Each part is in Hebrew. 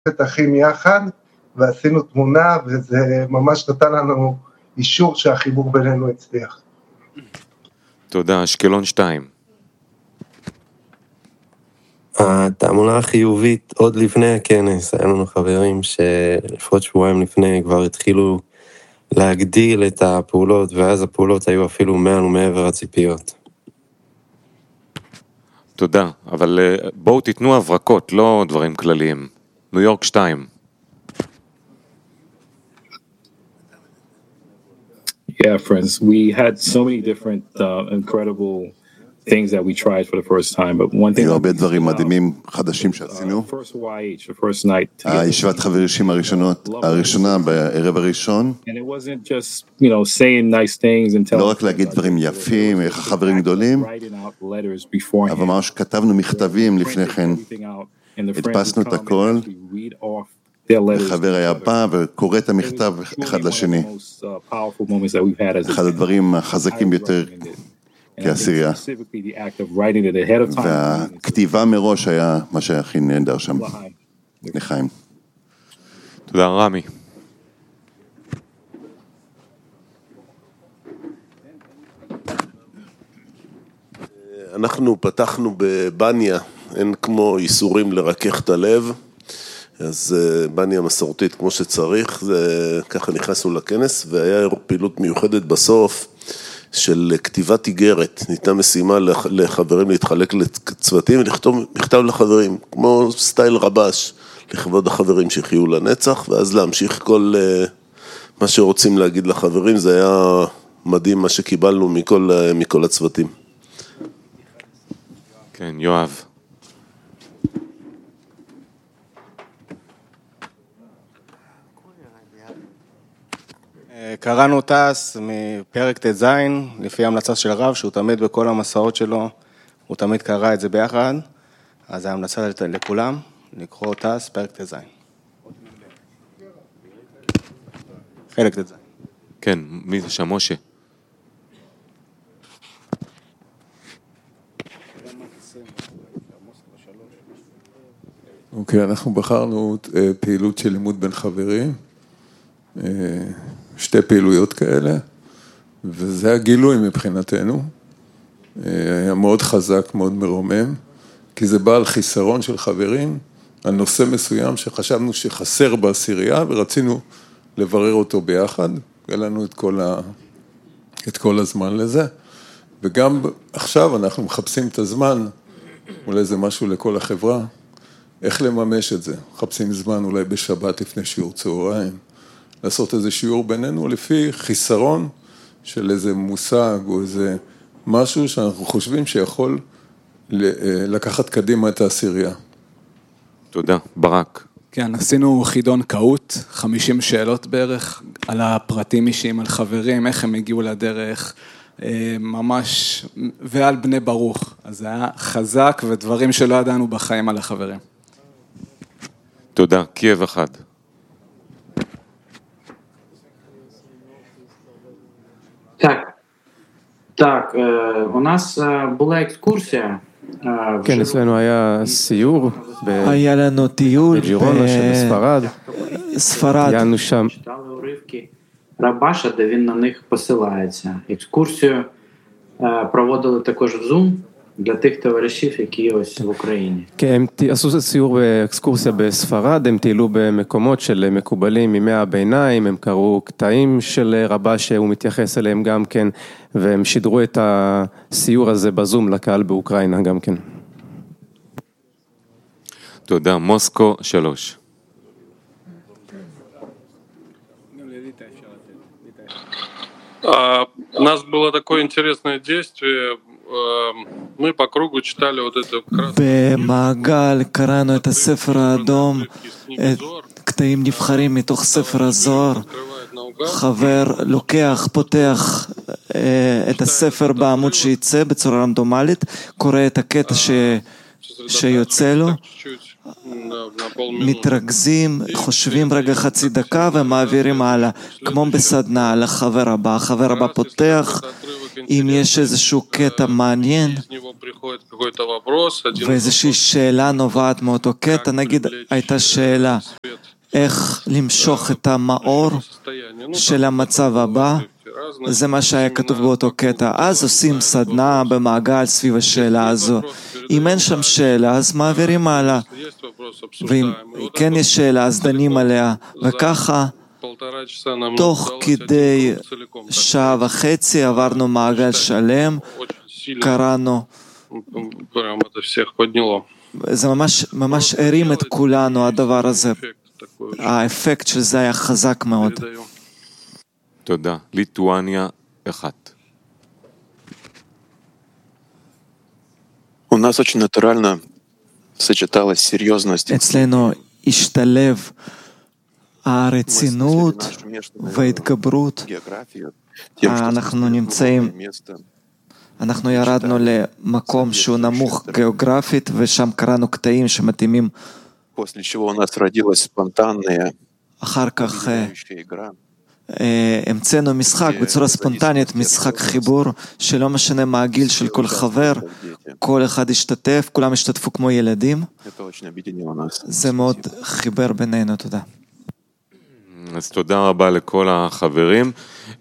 את אחים יחד, ועשינו תמונה, וזה ממש נתן לנו אישור שהחיבור בינינו הצליח. תודה, אשקלון 2. התעמולה החיובית, עוד לפני הכנס, היה לנו חברים שלפחות שבועיים לפני כבר התחילו להגדיל את הפעולות, ואז הפעולות היו אפילו מעל ומעבר הציפיות. תודה, אבל בואו תיתנו הברקות, לא דברים כלליים. ניו יורק 2. Yeah, friends, we had so many different incredible things that we tried for the first time, but one thing. הרבה דברים מדהימים חדשים שעשינו. First night. הישיבת חברים הראשונה בערב הראשון. And it wasn't just, saying nice things and telling. לא רק להגיד דברים יפים, איך החברים גדולים, אבל ממש כתבנו מכתבים לפני כן. הדפסנו את הכל. החבר היה בא וקורא את המכתב אחד לשני. אחד הדברים החזקים ביותר כעשירייה. והכתיבה מראש היה מה שהכי נהדר שם. לחיים. תודה, רמי. אנחנו פתחנו בבניה, אין כמו איסורים לרכך את הלב. אז בניה מסורתית כמו שצריך, ככה נכנסנו לכנס, והיה פעילות מיוחדת בסוף של כתיבת איגרת. ניתנה משימה לחברים להתחלק לצוותים ולכתוב מכתב לחברים, כמו סטייל רבש, לכבוד החברים שיחיו לנצח, ואז להמשיך כל מה שרוצים להגיד לחברים. זה היה מדהים מה שקיבלנו מכל הצוותים. כן, יואב. קראנו טס מפרק ט"ז, לפי המלצה של רב, שהוא תמיד בכל המסעות שלו, הוא תמיד קרא את זה ביחד, אז ההמלצה לכולם, לקרוא טס, פרק ט"ז. חלק ט"ז. כן, מי זה שם, משה? אוקיי, אנחנו בחרנו פעילות של לימוד בין חברים, שתי פעילויות כאלה, וזה הגילוי מבחינתנו, היה מאוד חזק, מאוד מרומם, כי זה בא על חיסרון של חברים, על נושא מסוים שחשבנו שחסר בעשירייה, ורצינו לברר אותו ביחד, היה לנו את כל הזמן לזה, וגם עכשיו אנחנו מחפשים את הזמן, אולי זה משהו לכל החברה, איך לממש את זה, מחפשים זמן אולי בשבת לפני שיעור צהריים, לעשות איזה שיעור בינינו לפי חיסרון של איזה מושג או איזה משהו שאנחנו חושבים שיכול לקחת קדימה את העשירייה. תודה, ברק. כן, עשינו חידון קהות, 50 שאלות בערך, על הפרטים אישיים, על חברים, איך הם הגיעו לדרך, ממש, ועל בני ברוך. אז זה היה חזק ודברים שלא ידענו בחיים על החברים. תודה, קייב 1. Так, у нас була екскурсія. כן, אצלנו היה סיור היה לנו טיול בג'ירונה שבספרד. ספרד. היינו שם. Рабаша, де він на них посилається. Екскурсію проводили також в Zoom для тих товаришів, які ось в Україні. כן, עשו סיור באקסקורסיה בספרד, הם טיילו במקומות של מקובלים מימי הביניים, הם קראו קטעים של רבש שהוא מתייחס אליהם גם כן, והם שידרו את הסיור הזה בזום לקהל באוקראינה גם כן. תודה, מוסקו 3. У нас было такое интересное действие, мы по кругу читали вот это במעגל קראנו את הספר האדום, קטעים נבחרים מתוך ספר הזוהר, חבר לוקח, פותח את הספר בעמוד שיצא בצורה רנדומלית, קורא את הקטע שיוצא לו, מתרכזים, חושבים רגע חצי דקה ומעבירים הלאה, כמו בסדנה לחבר הבא. החבר הבא פותח אם יש איזשהו קטע מעניין ואיזושהי שאלה נובעת מאותו קטע, נגיד הייתה שאלה איך למשוך את המאור של המצב הבא, זה מה שהיה כתוב באותו קטע. אז עושים סדנה במעגל סביב השאלה הזו. אם אין שם שאלה, אז מעבירים הלאה. ואם כן יש שאלה, אז דנים עליה. וככה, תוך כדי שעה וחצי עברנו מעגל שלם, קראנו. זה ממש הרים את כולנו, הדבר הזה. האפקט של זה היה חזק מאוד. תודה. ליטואניה 1. У нас очень натурально сочеталась серьезность. אצלנו השתלב הרצינות וההתגברות. אנחנו ירדנו למקום שהוא נמוך גיאוגרפית, ושם קראנו קטעים שמתאימים. אחר כך המצאנו משחק בצורה ספונטנית, משחק חיבור, שלא משנה מה הגיל של כל חבר, כל אחד השתתף, כולם השתתפו כמו ילדים. זה מאוד חיבר בינינו, תודה. אז תודה רבה לכל החברים.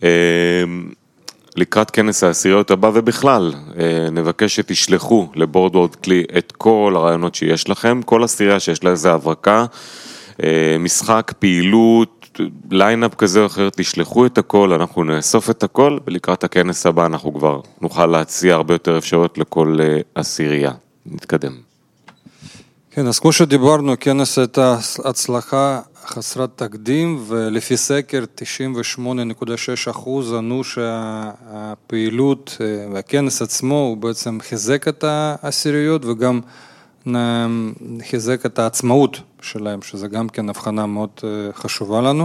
לקראת כנס העשיריות הבא ובכלל, נבקש שתשלחו לבורדוורד כלי את כל הרעיונות שיש לכם, כל עשירייה שיש לה איזה הברקה, משחק, פעילות, ליינאפ כזה או אחר, תשלחו את הכל, אנחנו נאסוף את הכל, ולקראת הכנס הבא אנחנו כבר נוכל להציע הרבה יותר אפשרויות לכל עשירייה. נתקדם. כן, אז כמו שדיברנו, הכנס הייתה הצלחה חסרת תקדים, ולפי סקר 98.6% ענו שהפעילות והכנס עצמו הוא בעצם חיזק את העשיריות וגם חיזק את העצמאות שלהם, שזה גם כן הבחנה מאוד חשובה לנו.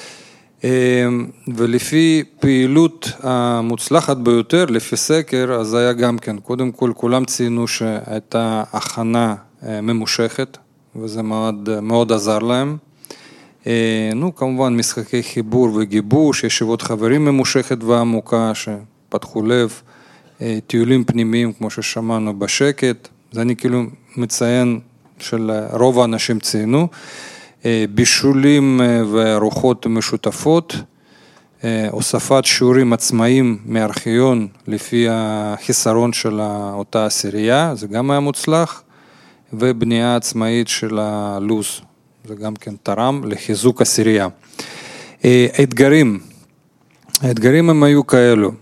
ולפי פעילות המוצלחת ביותר, לפי סקר, אז היה גם כן, קודם כל כולם ציינו שהייתה הכנה ממושכת, וזה מאוד עזר להם. כמובן משחקי חיבור וגיבוש, ישיבות חברים ממושכת ועמוקה שפתחו לב, טיולים פנימיים כמו ששמענו בשקט, זה אני כאילו מציין של רוב האנשים ציינו, בישולים וארוחות משותפות, הוספת שיעורים עצמאיים מארכיון לפי החיסרון של אותה עשירייה, זה גם היה מוצלח, ובנייה עצמאית של הלוז. זה גם כן תרם לחיזוק עשירייה. האתגרים הם היו כאלו.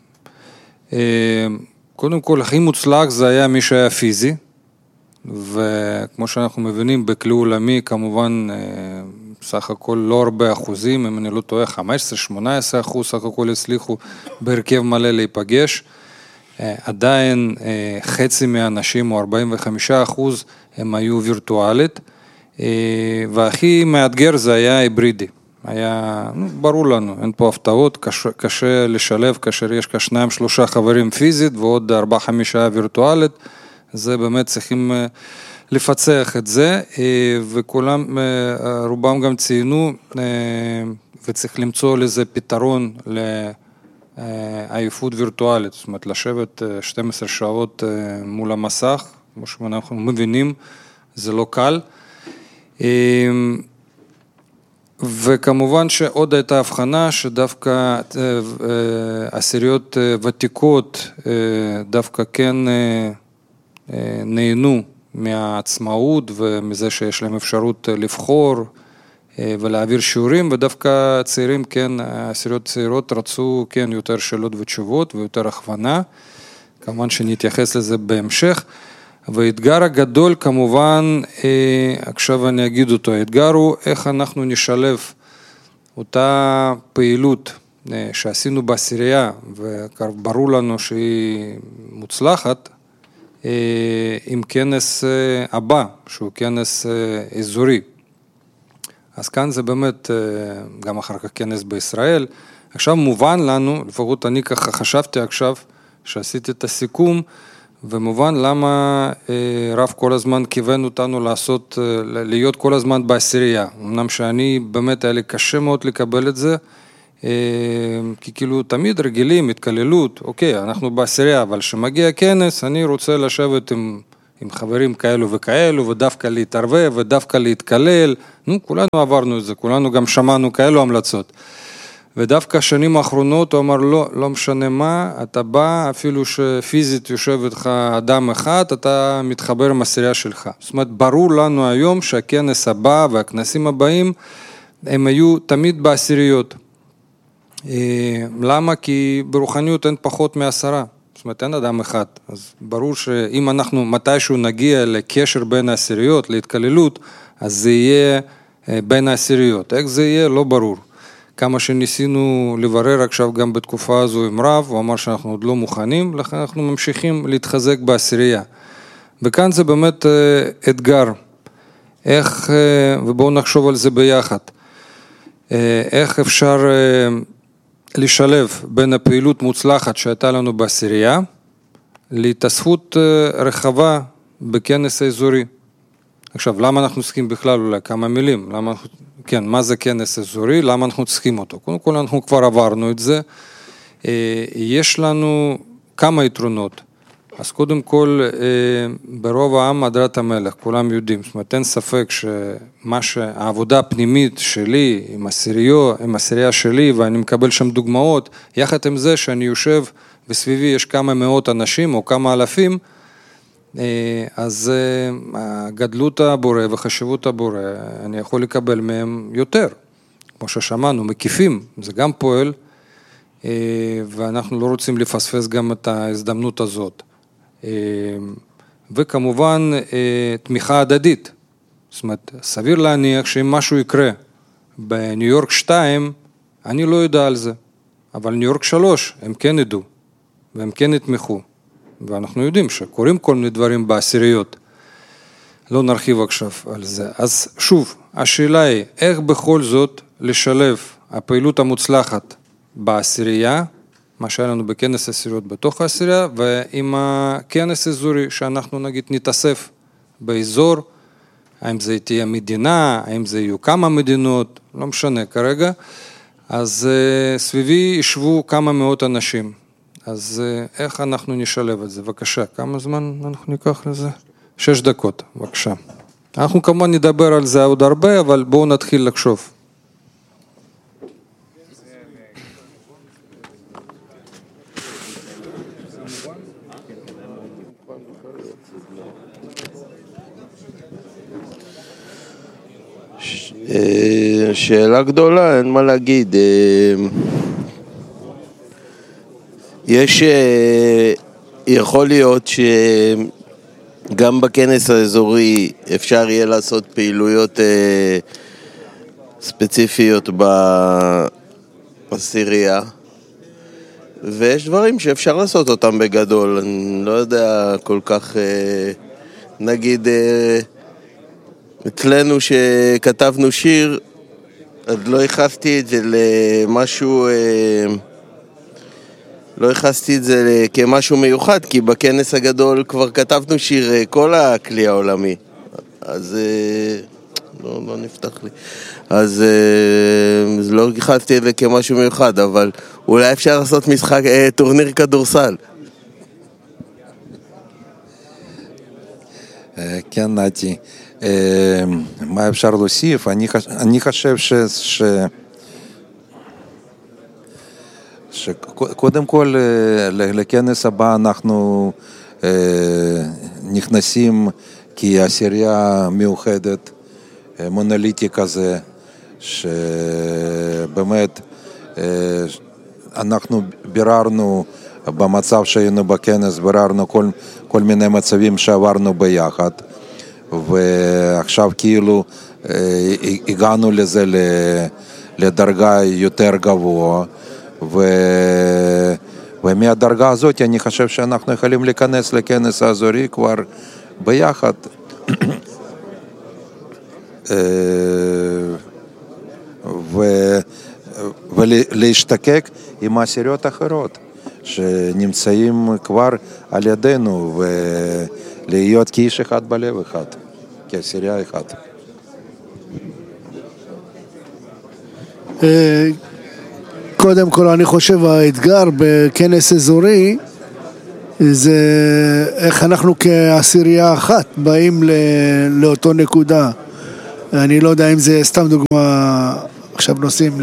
קודם כל, הכי מוצלח זה היה מי שהיה פיזי, וכמו שאנחנו מבינים, בכלי עולמי, כמובן, סך הכל לא הרבה אחוזים, אם אני לא טועה, 15-18% סך הכל הצליחו בהרכב מלא להיפגש. עדיין חצי מהאנשים, או 45%, הם היו וירטואלית, והכי מאתגר זה היה היברידי. היה, ברור לנו, אין פה הפתעות, קשה לשלב כאשר יש 2-3 חברים פיזית ועוד 4-5 וירטואלית, זה באמת צריכים לפצח את זה, וכולם, רובם גם ציינו, וצריך למצוא לזה פתרון לעייפות וירטואלית, זאת אומרת, לשבת 12 שעות מול המסך, כמו שאנחנו מבינים, זה לא קל. וכמובן שעוד הייתה הבחנה שדווקא עשיריות ותיקות דווקא כן נהנו מהעצמאות ומזה שיש להם אפשרות לבחור ולהעביר שיעורים, ודווקא צעירים כן, עשיריות צעירות רצו כן יותר שאלות ותשובות ויותר הכוונה, כמובן שנתייחס לזה בהמשך. והאתגר הגדול כמובן, עכשיו אני אגיד אותו, האתגר הוא איך אנחנו נשלב אותה פעילות שעשינו בעשירייה, וברור לנו שהיא מוצלחת, עם כנס הבא, שהוא כנס אזורי. אז כאן זה באמת, גם אחר כך כנס בישראל. עכשיו מובן לנו, לפחות אני ככה חשבתי עכשיו, שעשיתי את הסיכום, ומובן למה רב כל הזמן כיוון אותנו להיות כל הזמן בעשירייה. אמנם שאני באמת היה לי קשה מאוד לקבל את זה, כי כאילו תמיד רגילים, התקללות, אוקיי, אנחנו בעשירייה, אבל כשמגיע כנס, אני רוצה לשבת עם חברים כאלו וכאלו, ודווקא להתערבב, ודווקא להתקלל, כולנו עברנו את זה, כולנו גם שמענו כאלו המלצות. ודווקא שנים האחרונות הוא אמר, לא משנה מה, אתה בא, אפילו שפיזית יושב איתך אדם אחד, אתה מתחבר עם העשירייה שלך. זאת אומרת, ברור לנו היום שהכנס הבא והכנסים הבאים, הם היו תמיד בעשיריות. למה? כי ברוחניות אין פחות מ10. זאת אומרת, אין אדם אחד. אז ברור שאם אנחנו מתישהו נגיע לקשר בין העשיריות, להתקללות, אז זה יהיה בין העשיריות. איך זה יהיה? לא ברור. כמה שניסינו לברר עכשיו גם בתקופה הזו עם רב, הוא אמר שאנחנו עוד לא מוכנים, לכן אנחנו ממשיכים להתחזק בעשירייה. וכאן זה באמת אתגר. איך, ובואו נחשוב על זה ביחד, איך אפשר לשלב בין הפעילות מוצלחת שהייתה לנו בעשירייה, להתאספות רחבה בכנס האזורי. עכשיו, למה אנחנו צריכים בכלל אולי כמה מילים? כן, מה זה כנס אזורי? למה אנחנו צריכים אותו? קודם כל, אנחנו כבר עברנו את זה. יש לנו כמה יתרונות. אז קודם כל, ברוב העם הדרת המלך, כולם יודעים. זאת אומרת, אין ספק שהעבודה הפנימית שלי עם העשירייה שלי, ואני מקבל שם דוגמאות, יחד עם זה שאני יושב וסביבי יש כמה מאות אנשים או כמה אלפים, אז גדלות הבורא וחשיבות הבורא, אני יכול לקבל מהם יותר. כמו ששמענו, מקיפים, זה גם פועל, ואנחנו לא רוצים לפספס גם את ההזדמנות הזאת. וכמובן, תמיכה הדדית. זאת אומרת, סביר להניח שאם משהו יקרה בניו יורק 2, אני לא יודע על זה. אבל ניו יורק 3, הם כן ידעו, והם כן יתמכו. ואנחנו יודעים שקוראים כל מיני דברים בעשיריות. לא נרחיב עכשיו על זה. אז שוב, השאלה היא, איך בכל זאת לשלב הפעילות המוצלחת בעשירייה, מה שהיה לנו בכנס עשיריות בתוך העשירייה, ועם הכנס אזורי שאנחנו נגיד נתאסף באזור, האם זה תהיה מדינה, האם זה יהיו כמה מדינות, לא משנה כרגע, אז סביבי ישבו כמה מאות אנשים. אז איך אנחנו נשלב את זה? בבקשה, כמה זמן אנחנו ניקח לזה? 6 דקות, בבקשה. אנחנו כמובן נדבר על זה עוד הרבה, אבל בואו נתחיל לחשוב. שאלה גדולה, אין מה להגיד. יכול להיות שגם בכנס האזורי אפשר יהיה לעשות פעילויות ספציפיות בעשירייה, ויש דברים שאפשר לעשות אותם בגדול. אני לא יודע כל כך, נגיד אצלנו שכתבנו שיר, אז לא ייחסתי את זה למשהו, לא ייחסתי את זה כמשהו מיוחד, כי בכנס הגדול כבר כתבנו שיר כל הכלי העולמי, אז לא נפתח לי, אז לא ייחסתי את זה כמשהו מיוחד, אבל אולי אפשר לעשות משחק, טורניר כדורסל. כן, נתי, מה אפשר להוסיף? אני חושב שקודם כל לכנס הבא אנחנו נכנסים כעשירייה מיוחדת, מונוליטי כזה, שבאמת אנחנו ביררנו במצב שהיינו בכנס, ביררנו כל מיני מצבים שעברנו ביחד, ועכשיו כאילו הגענו לזה לדרגה יותר גבוה, ומהדרגה הזאת אני חושב שאנחנו יכולים להיכנס לכנס האזורי כבר ביחד, ולהשתקק עם עשיריות אחרות שנמצאים כבר על ידינו, ולהיות כאיש אחד בלב אחד, כעשירייה אחד. קודם כל אני חושב האתגר בכנס אזורי זה איך אנחנו כעשירייה אחת באים לאותו נקודה. אני לא יודע אם זה סתם דוגמה, עכשיו נוסעים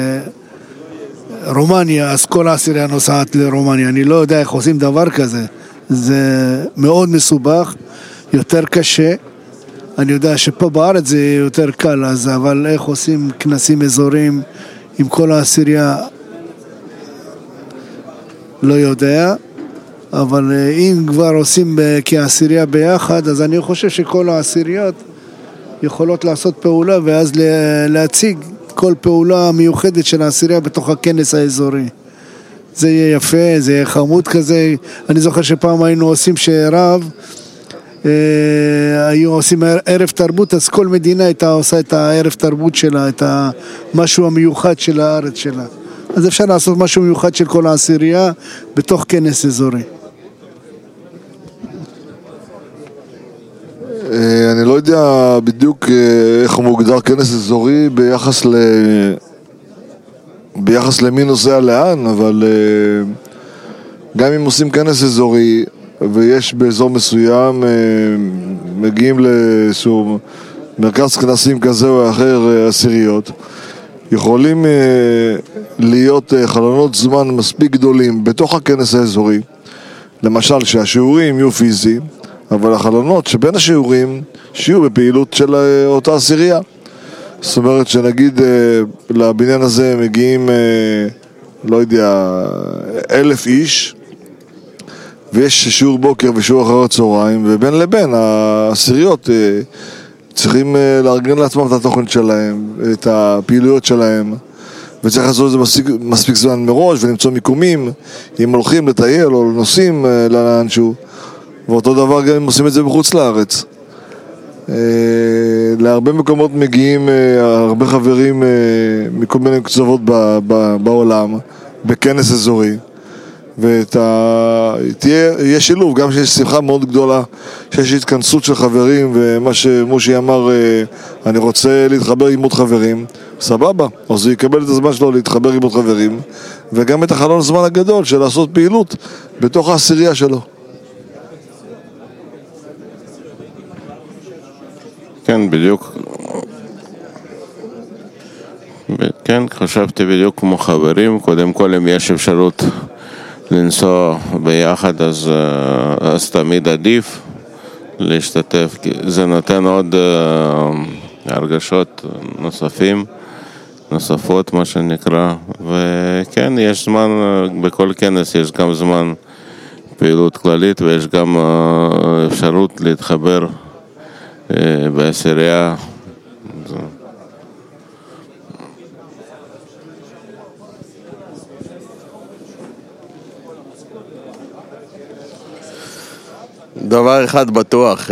לרומניה, אז כל העשירייה נוסעת לרומניה, אני לא יודע איך עושים דבר כזה, זה מאוד מסובך, יותר קשה, אני יודע שפה בארץ זה יותר קל, אבל איך עושים כנסים אזוריים עם כל העשירייה לא יודע, אבל אם כבר עושים כעשירייה ביחד, אז אני חושב שכל העשיריות יכולות לעשות פעולה ואז להציג כל פעולה מיוחדת של העשירייה בתוך הכנס האזורי. זה יהיה יפה, זה יהיה חמוד כזה. אני זוכר שפעם היינו עושים שרב, היו עושים ערב תרבות, אז כל מדינה הייתה עושה את הערב תרבות שלה, את המשהו המיוחד של הארץ שלה. אז אפשר לעשות משהו מיוחד של כל העשירייה בתוך כנס אזורי. אני לא יודע בדיוק איך מוגדר כנס אזורי ביחס למי נוסע לאן, אבל גם אם עושים כנס אזורי ויש באזור מסוים, מגיעים לאיזשהו מרכז כנסים כזה או אחר, עשיריות, יכולים להיות חלונות זמן מספיק גדולים בתוך הכנס האזורי, למשל שהשיעורים יהיו פיזיים, אבל החלונות שבין השיעורים שיהיו בפעילות של אותה עשירייה. זאת אומרת שנגיד לבניין הזה מגיעים, לא יודע, 1,000 איש, ויש שיעור בוקר ושיעור אחר הצהריים, ובין לבין העשיריות צריכים לארגן לעצמם את התוכן שלהם, את הפעילויות שלהם, וצריך לעשות את זה מספיק זמן מראש ולמצוא מיקומים, אם הולכים לטייל או נוסעים לאנשהו. ואותו דבר גם אם עושים את זה בחוץ לארץ. להרבה מקומות מגיעים הרבה חברים מכל מיני קצוות בעולם בכנס אזורי, ויהיה שילוב, גם שיש שמחה מאוד גדולה, שיש התכנסות של חברים, ומה שמושי אמר, אני רוצה להתחבר עם עוד חברים, סבבה, אז הוא יקבל את הזמן שלו להתחבר עם עוד חברים, וגם את החלון הזמן הגדול של לעשות פעילות בתוך העשירייה שלו. כן, בדיוק. כן, חשבתי בדיוק כמו חברים. קודם כל, אם יש אפשרות לנסוע ביחד, אז תמיד עדיף להשתתף. זה נותן עוד הרגשות נוספות, מה שנקרא. וכן, יש זמן, בכל כנס יש גם זמן פעילות כללית, ויש גם אפשרות להתחבר בעשירייה. דבר אחד בטוח,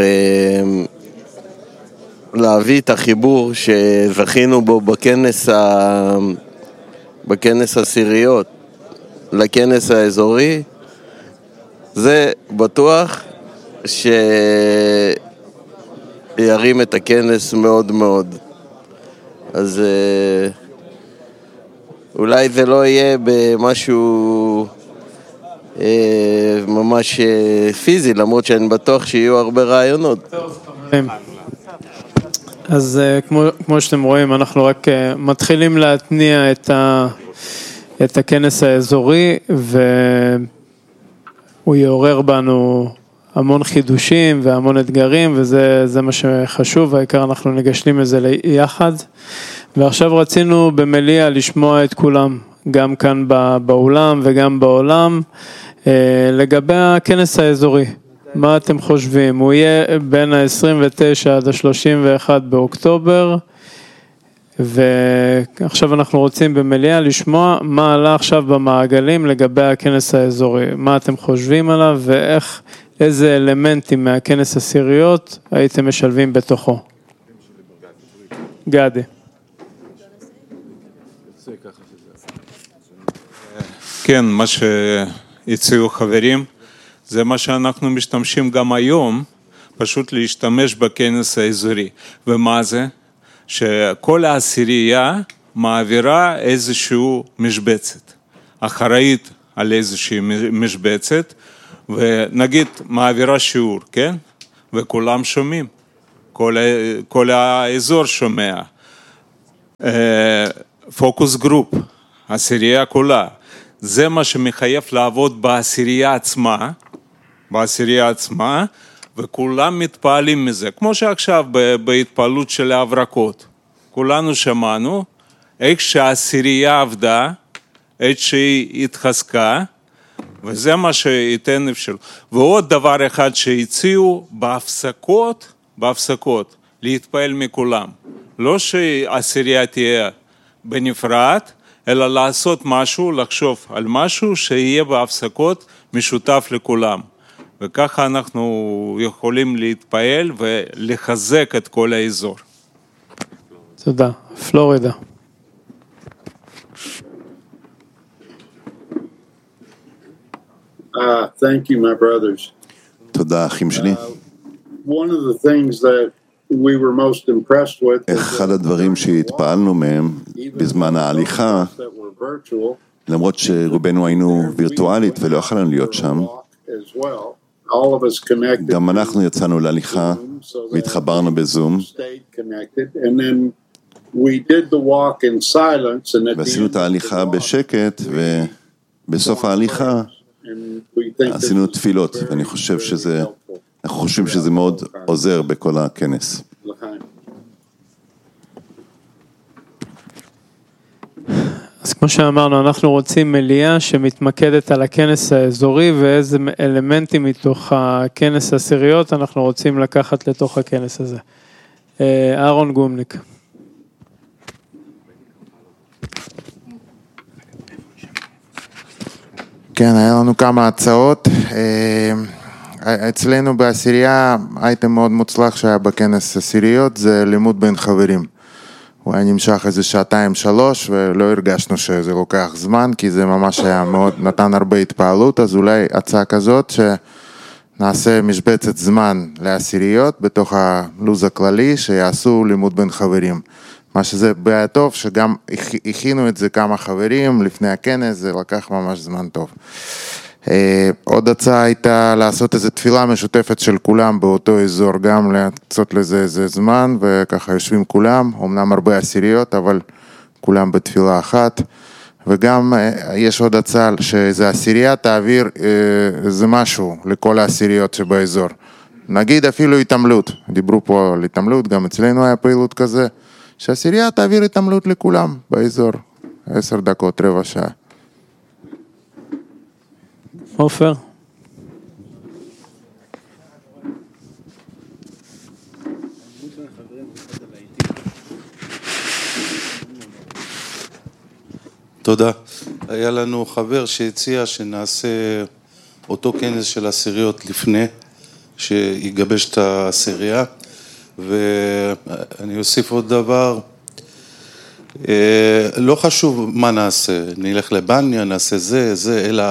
להביא את החיבור שזכינו בו בכנס עשיריות לכנס האזורי, זה בטוח שירים את הכנס מאוד מאוד. אז אולי זה לא יהיה במשהו ממש פיזי, למרות שאני בטוח שיהיו הרבה רעיונות. אז כמו שאתם רואים, אנחנו רק מתחילים להתניע את הכנס האזורי, והוא יעורר בנו המון חידושים והמון אתגרים, וזה מה שחשוב, העיקר אנחנו נגשלים לזה יחד. ועכשיו רצינו במליאה לשמוע את כולם, גם כאן באולם וגם בעולם, לגבי הכנס האזורי. מה אתם חושבים? הוא יהיה בין ה-29 עד ה-31 באוקטובר, ועכשיו אנחנו רוצים במליאה לשמוע מה עלה עכשיו במעגלים לגבי הכנס האזורי. מה אתם חושבים עליו ואיך, איזה אלמנטים מהכנס עשיריות הייתם משלבים בתוכו? גדי. כן, מה שהציעו חברים, זה מה שאנחנו משתמשים גם היום, פשוט להשתמש בכנס האזורי. ומה זה? שכל העשירייה מעבירה איזושהי משבצת, אחראית על איזושהי משבצת, ונגיד מעבירה שיעור, כן? וכולם שומעים, כל האזור שומע. פוקוס גרופ, העשירייה כולה, זה מה שמחייב לעבוד בעשירייה עצמה, וכולם מתפעלים מזה, כמו שעכשיו בהתפעלות של ההברקות. כולנו שמענו איך שהעשירייה עבדה, איך שהיא התחזקה, וזה מה שייתן אפשר. ועוד דבר אחד שהציעו בהפסקות, להתפעל מכולם. לא שהעשירייה תהיה בנפרד, אלא לעשות משהו, לחשוב על משהו שיהיה בהפסקות משותף לכולם. וככה אנחנו יכולים להתפעל ולחזק את כל האזור. תודה. פלורידה. Thank you, my brothers. תודה, אחים שלי. One of the things that we were most impressed with אחד הדברים שהתפעלנו מהם בזמן ההליכה, למרות שרובנו היינו וירטואלית ולא יכולנו להיות שם, גם אנחנו יצאנו להליכה והתחברנו בזום, ועשינו את ההליכה בשקט, ובסוף ההליכה עשינו תפילות, ואני חושב אנחנו חושבים שזה מאוד עוזר בכל הכנס. אז כמו שאמרנו, אנחנו רוצים מליאה שמתמקדת על הכנס האזורי, ואיזה אלמנטים מתוך הכנס העשיריות אנחנו רוצים לקחת לתוך הכנס הזה. אהרון גומניק. כן, היה לנו כמה הצעות. אצלנו בעשירייה, אייטם מאוד מוצלח שהיה בכנס עשיריות, זה לימוד בין חברים. הוא היה נמשך איזה 2-3, ולא הרגשנו שזה לוקח זמן, כי זה ממש היה מאוד, נתן הרבה התפעלות, אז אולי הצעה כזאת שנעשה משבצת זמן לעשיריות, בתוך הלוז הכללי, שיעשו לימוד בין חברים. מה שזה בעיה טוב, שגם הכינו את זה כמה חברים לפני הכנס, זה לקח ממש זמן טוב. עוד הצעה הייתה לעשות איזו תפילה משותפת של כולם באותו אזור, גם לעשות לזה איזה זמן, וככה יושבים כולם, אמנם הרבה עשיריות, אבל כולם בתפילה אחת, וגם יש עוד הצעה שאיזו עשירייה תעביר איזה משהו לכל העשיריות שבאזור. נגיד אפילו התעמלות, דיברו פה על התעמלות, גם אצלנו היה פעילות כזה, שהעשירייה תעביר התעמלות לכולם באזור, 10 דקות, רבע שעה. עופר. תודה. היה לנו חבר שהציע שנעשה אותו כנס של עשיריות לפני, שיגבש את העשירייה, ואני אוסיף עוד דבר, לא חשוב מה נעשה, נלך לבניה, נעשה זה, אלא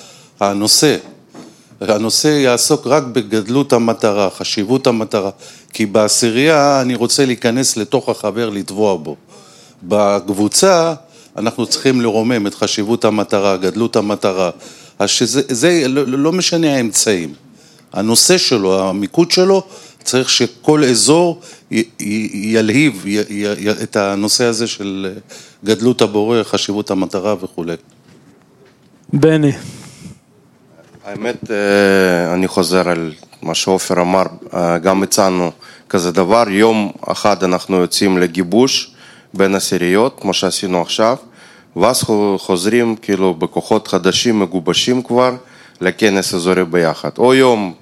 הנושא יעסוק רק בגדלות המטרה, חשיבות המטרה, כי בעשירייה אני רוצה להיכנס לתוך החבר, לטבוע בו. בקבוצה אנחנו צריכים לרומם את חשיבות המטרה, גדלות המטרה, אז שזה לא משנה האמצעים. הנושא שלו, המיקוד שלו, צריך שכל אזור ילהיב את הנושא הזה של גדלות הבורא, חשיבות המטרה וכו'. בני. האמת, אני חוזר על מה שעופר אמר, גם הצענו כזה דבר, יום אחד אנחנו יוצאים לגיבוש בין עשיריות, כמו שעשינו עכשיו, ואז חוזרים כאילו בכוחות חדשים, מגובשים כבר, לכנס אזורי ביחד. או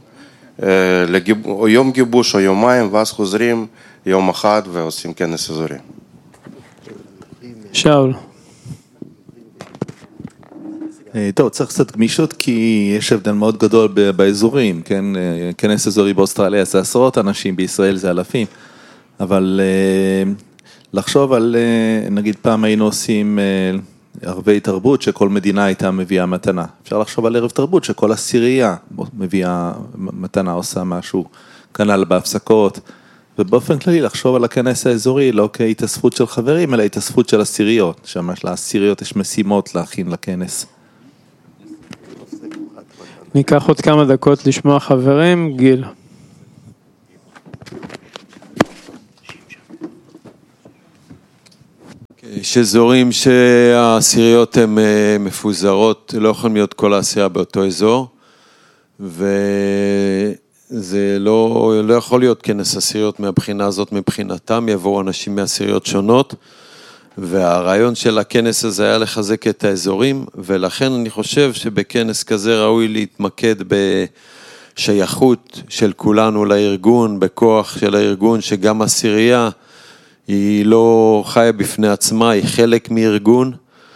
יום גיבוש או יומיים, ואז חוזרים יום אחד ועושים כנס אזורי. שאול. טוב, צריך קצת גמישות כי יש הבדל מאוד גדול באזורים, כן? כנס אזורי באוסטרליה זה 10 אנשים, בישראל זה 1,000, אבל לחשוב על, נגיד פעם היינו עושים ערבי תרבות שכל מדינה הייתה מביאה מתנה, אפשר לחשוב על ערב תרבות שכל עשירייה מביאה מתנה, עושה משהו, כנ"ל בהפסקות, ובאופן כללי לחשוב על הכנס האזורי לא כהתאספות של חברים, אלא התאספות של עשיריות, שממש לעשיריות יש משימות להכין לכנס. ניקח עוד כמה דקות לשמוע חברים, גיל. יש אזורים שהעשיריות הן מפוזרות, לא יכולים להיות כל העשירייה באותו אזור, וזה לא יכול להיות כנס עשיריות מהבחינה הזאת, מבחינתם יבואו אנשים מעשיריות שונות, והרעיון של הכנס הזה היה לחזק את האזורים, ולכן אני חושב שבכנס כזה ראוי להתמקד בשייכות של כולנו לארגון, בכוח של הארגון, שגם עשירייה היא לא חיה בפני עצמה, היא חלק מארגון,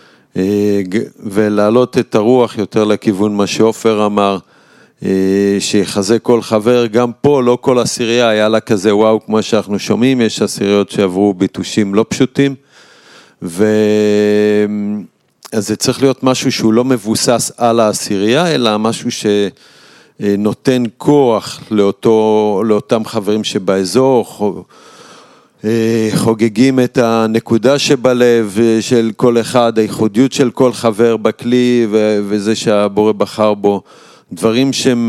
ולהעלות את הרוח יותר לכיוון מה שאופר אמר, שיחזק כל חבר, גם פה לא כל עשירייה היה לה כזה וואו כמו שאנחנו שומעים, יש עשיריות שעברו ביטושים לא פשוטים, אז זה צריך להיות משהו שהוא לא מבוסס על העשירייה, אלא משהו שנותן כוח לאותם חברים שבאזור, חוגגים את הנקודה שבלב של כל אחד, הייחודיות של כל חבר בכלי וזה שהבורא בחר בו, דברים שהם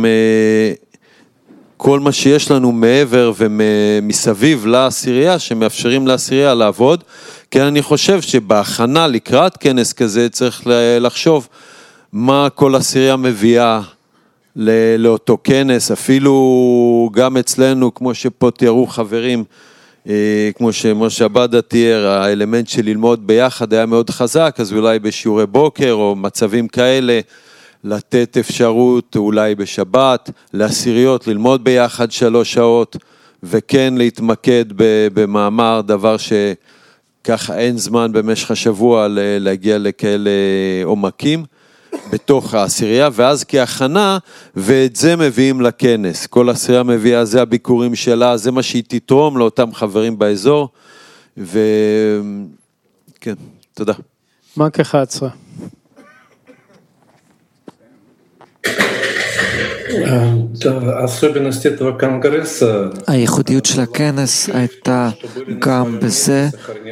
כל מה שיש לנו מעבר ומסביב לעשירייה, שמאפשרים לעשירייה לעבוד, כי אני חושב שבהכנה לקראת כנס כזה צריך לחשוב מה כל עשירייה מביאה לאותו כנס, אפילו גם אצלנו, כמו שפה תיארו חברים, כמו שמשה עבדה תיאר, האלמנט של ללמוד ביחד היה מאוד חזק, אז אולי בשיעורי בוקר או מצבים כאלה, לתת אפשרות אולי בשבת, לעשיריות, ללמוד ביחד 3 שעות, וכן להתמקד במאמר, דבר שככה אין זמן במשך השבוע להגיע לכאלה עומקים, בתוך העשירייה, ואז כהכנה, ואת זה מביאים לכנס. כל עשירייה מביאה, זה הביקורים שלה, זה מה שהיא תתרום לאותם חברים באזור, וכן, תודה. מה כ-11? הייחודיות של הכנס הייתה גם בזה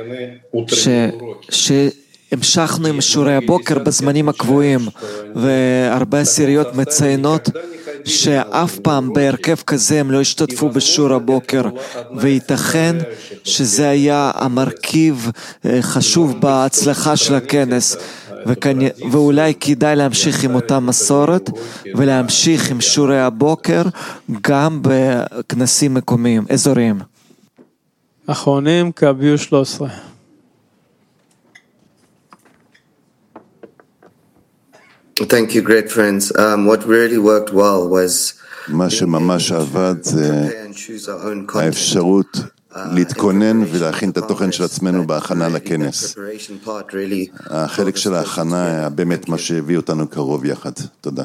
שהמשכנו עם שיעורי הבוקר בזמנים הקבועים, והרבה עשיריות מציינות שאף פעם בהרכב כזה הם לא השתתפו בשיעור הבוקר, וייתכן שזה היה המרכיב חשוב בהצלחה של הכנס, ואולי כדאי להמשיך עם אותה מסורת ולהמשיך עם שיעורי הבוקר גם בכנסים מקומיים, אזוריים. אחרונים, קביו 13. Thank you, great friends. What really worked well was מה שממש עבד זה האפשרות להתכונן ולהכין את התוכן של עצמנו בהכנה לכנס. החלק של ההכנה היה באמת מה שהביא אותנו קרוב יחד. תודה.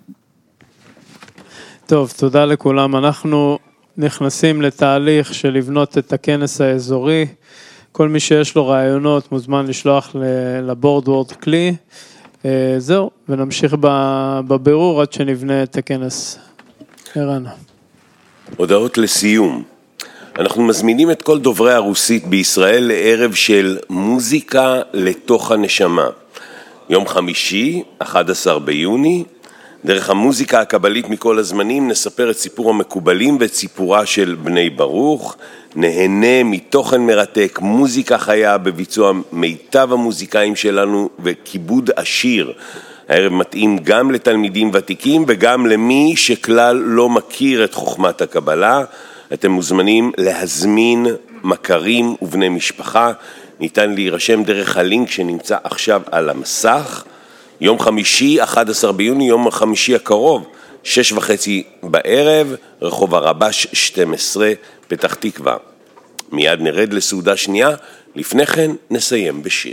טוב, תודה לכולם. אנחנו נכנסים לתהליך של לבנות את הכנס האזורי. כל מי שיש לו רעיונות מוזמן לשלוח לבורדוורד כלי. זהו, ונמשיך בבירור עד שנבנה את הכנס. ערן. הודעות לסיום. אנחנו מזמינים את כל דוברי הרוסית בישראל לערב של מוזיקה לתוך הנשמה. יום חמישי, 11 ביוני, דרך המוזיקה הקבלית מכל הזמנים נספר את סיפור המקובלים ואת סיפורה של בני ברוך. נהנה מתוכן מרתק, מוזיקה חיה בביצוע מיטב המוזיקאים שלנו וכיבוד עשיר. הערב מתאים גם לתלמידים ותיקים וגם למי שכלל לא מכיר את חוכמת הקבלה. אתם מוזמנים להזמין מכרים ובני משפחה. ניתן להירשם דרך הלינק שנמצא עכשיו על המסך. יום חמישי, 11 ביוני, יום החמישי הקרוב, 6:30 בערב, רחוב הרבש 12, פתח תקווה. מיד נרד לסעודה שנייה, לפני כן נסיים בשיר.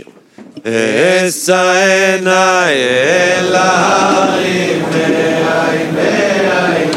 אסענה אל ההרים,